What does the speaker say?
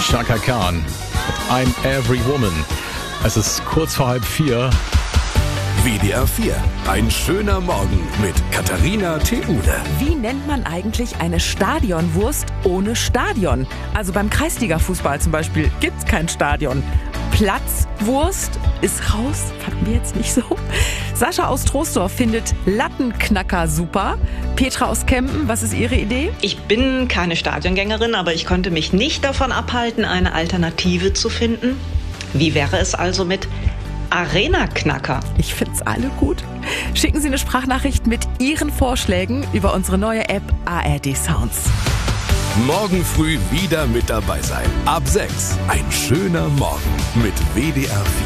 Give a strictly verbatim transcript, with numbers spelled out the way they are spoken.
Chaka Khan mit I'm Every Woman. Es ist kurz vor halb vier. W D R vier. Ein schöner Morgen mit Katharina Theule. Wie nennt man eigentlich eine Stadionwurst ohne Stadion? Also beim Kreisliga-Fußball zum Beispiel gibt's kein Stadion. Platzwurst ist raus, fanden wir jetzt nicht so. Sascha aus Troisdorf findet Lattenknacker super. Petra aus Kempen, was ist Ihre Idee? Ich bin keine Stadiongängerin, aber ich konnte mich nicht davon abhalten, eine Alternative zu finden. Wie wäre es also mit Arena-Knacker? Ich find's alle gut. Schicken Sie eine Sprachnachricht mit Ihren Vorschlägen über unsere neue App A R D Sounds. Morgen früh wieder mit dabei sein. Ab sechs. Ein schöner Morgen mit W D R vier.